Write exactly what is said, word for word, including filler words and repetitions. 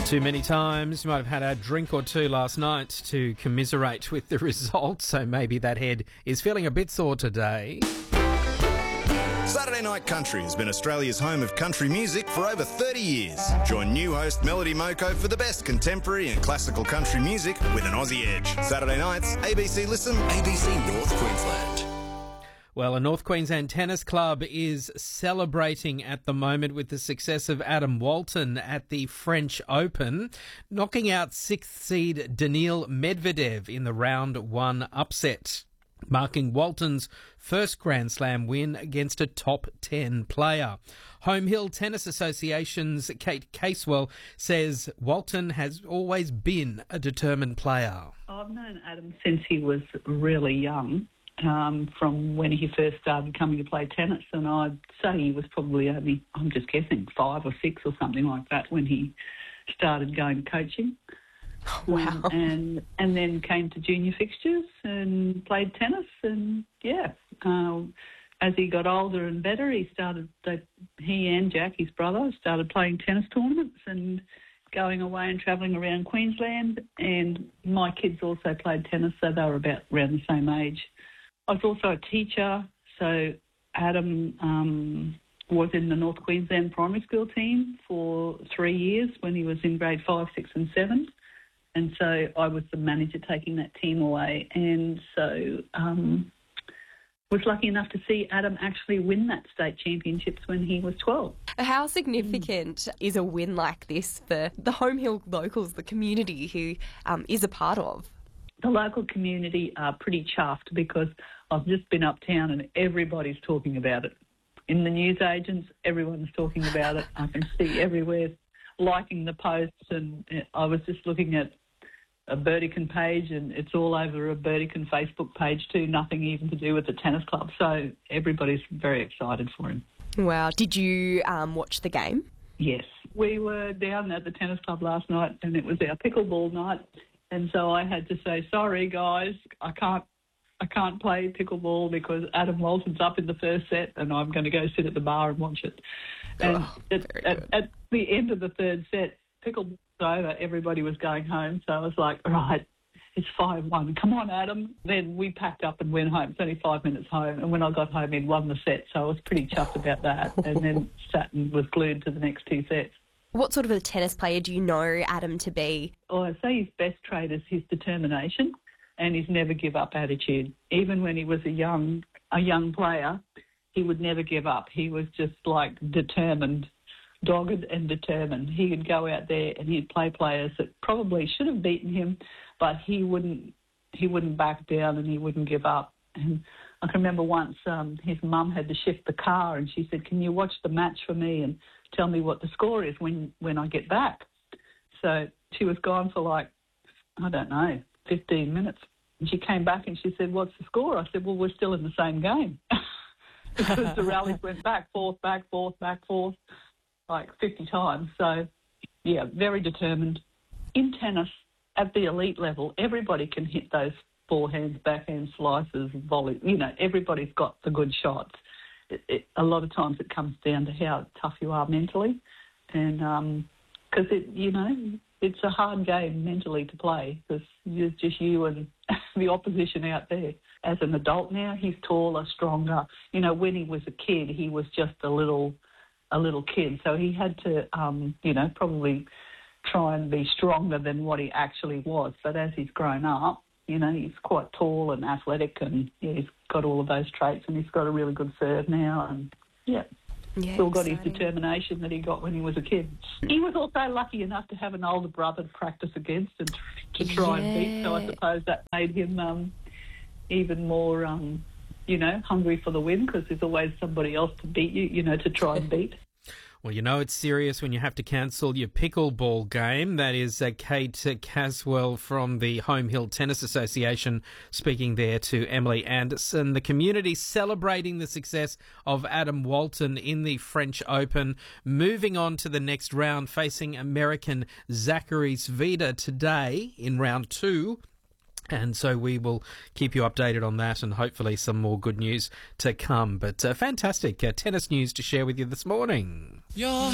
Too many times. You might have had a drink or two last night to commiserate with the result, so maybe that head is feeling a bit sore today. Saturday Night Country has been Australia's home of country music for over thirty years. Join new host Melody Moko for the best contemporary and classical country music with an Aussie edge. Saturday nights, A B C Listen, A B C North Queensland. Well, a North Queensland tennis club is celebrating at the moment with the success of Adam Walton at the French Open, knocking out sixth seed Daniil Medvedev in the round one upset, marking Walton's first Grand Slam win against a top ten player. Home Hill Tennis Association's Kate Casewell says Walton has always been a determined player. I've known Adam since he was really young. Um, from when he first started coming to play tennis, and I'd say he was probably only, I'm just guessing, five or six or something like that when he started going coaching. Wow. Um, and and then came to junior fixtures and played tennis, and yeah, uh, as he got older and better, he started, they, he and Jack, his brother, started playing tennis tournaments and going away and travelling around Queensland, and my kids also played tennis, so they were about around the same age. I was also a teacher, so Adam um, was in the North Queensland primary school team for three years when he was in grade five, six and seven. And so I was the manager taking that team away, and so um, was lucky enough to see Adam actually win that state championships when he was twelve. How significant mm. is a win like this for the Home Hill locals, the community who um, is a part of? The local community are pretty chuffed because I've just been uptown and everybody's talking about it. In the newsagents, everyone's talking about it. I can see everywhere liking the posts, and I was just looking at a Burdekin page and it's all over a Burdekin Facebook page too, nothing even to do with the tennis club. So everybody's very excited for him. Wow. Did you um, watch the game? Yes. We were down at the tennis club last night and it was our pickleball night. And so I had to say, sorry, guys, I can't I can't play pickleball because Adam Walton's up in the first set and I'm going to go sit at the bar and watch it. And oh, at, at, at the end of the third set, pickleball's over, everybody was going home. So I was like, right, it's five one. Come on, Adam. Then we packed up and went home. It's only five minutes home. And when I got home, he'd won the set. So I was pretty chuffed about that. And then sat and was glued to the next two sets. What sort of a tennis player do you know Adam to be? Oh, I'd say his best trait is his determination and his never give up attitude. Even when he was a young a young player, he would never give up. He was just like determined, dogged and determined. He would go out there and he'd play players that probably should have beaten him, but he wouldn't he wouldn't back down and he wouldn't give up. And I can remember once um, his mum had to shift the car and she said, can you watch the match for me and tell me what the score is when, when I get back? So she was gone for like, I don't know, fifteen minutes. And she came back and she said, what's the score? I said, well, we're still in the same game. Because the rallies went back, forth, back, forth, back, forth, like fifty times. So, yeah, very determined. In tennis, at the elite level, everybody can hit those forehands, backhands, slices, volleys. You know, everybody's got the good shots. It, it, a lot of times it comes down to how tough you are mentally, and because um, it, you know, it's a hard game mentally to play because it's just you and the opposition out there. As an adult now, he's taller, stronger. You know, when he was a kid, he was just a little, a little kid, so he had to, um, you know, probably try and be stronger than what he actually was. But as he's grown up, you know, he's quite tall and athletic and, yeah, he's got all of those traits and he's got a really good serve now and, yeah, yeah still got exciting. his determination that he got when he was a kid. He was also lucky enough to have an older brother to practice against and to try yeah. and beat, so I suppose that made him um, even more, um, you know, hungry for the win because there's always somebody else to beat you, you know, to try and beat. Well, you know it's serious when you have to cancel your pickleball game. That is uh, Kate Caswell from the Home Hill Tennis Association speaking there to Emily Anderson. The community celebrating the success of Adam Walton in the French Open. Moving on to the next round, facing American Zachary Svida today in round two. And so we will keep you updated on that and hopefully some more good news to come. But uh, fantastic uh, tennis news to share with you this morning. You're